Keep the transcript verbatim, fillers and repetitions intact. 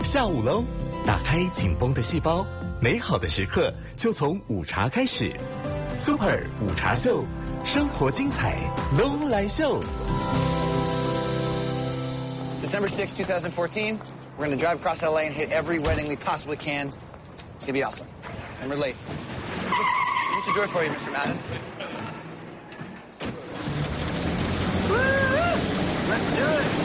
下午喽，打开紧绷的细胞，美好的时刻就从午茶开始。Super 午茶秀，生活精彩拢来秀。 December sixth, twenty fourteen. We're going to drive across L A and hit every wedding we possibly can. It's going to be awesome. And we're late. What's your door for you, Mister Madden? Woo! Let's do it.